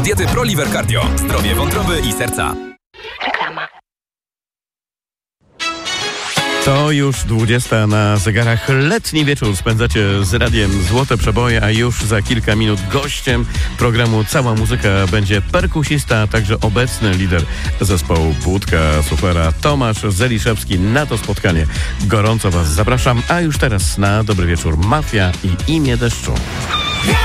Diety ProLiver Cardio. Zdrowie wątroby i serca. Reklama. To już 20 na zegarach. Letni wieczór spędzacie z radiem Złote Przeboje, a już za kilka minut gościem programu Cała Muzyka będzie perkusista, a także obecny lider zespołu Budka Supera Tomasz Zeliszewski. Na to spotkanie gorąco Was zapraszam, a już teraz na dobry wieczór Mafia i Imię Deszczu.